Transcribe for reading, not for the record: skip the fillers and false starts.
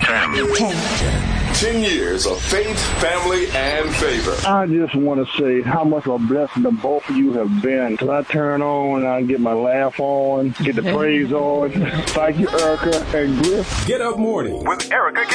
10 years of faith, family, and favor. I just want to say how much of a blessing to both of you have been. Because I turn on and I get my laugh on, get the praise on. Thank you, Erica and Griff. Get Up Morning with Erica.